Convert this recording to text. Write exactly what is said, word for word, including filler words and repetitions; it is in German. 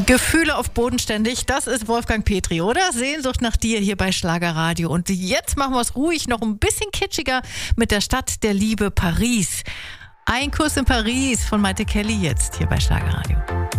Gefühle auf bodenständig, das ist Wolfgang Petri, oder? Sehnsucht nach dir hier bei Schlagerradio. Und jetzt machen wir es ruhig, noch ein bisschen kitschiger mit der Stadt der Liebe Paris. Ein Kuss in Paris von Maite Kelly jetzt hier bei Schlagerradio.